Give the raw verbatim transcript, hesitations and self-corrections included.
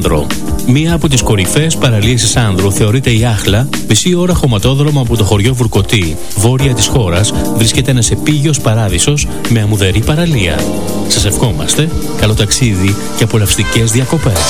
Μία από τις κορυφαίες παραλίες της Άνδρου θεωρείται η Άχλα, μισή ώρα χωματόδρομο από το χωριό Βουρκωτή, βόρεια της χώρας, βρίσκεται ένας επίγειος παράδεισος με αμμουδερή παραλία. Σας ευχόμαστε καλό ταξίδι και απολαυστικές διακοπές.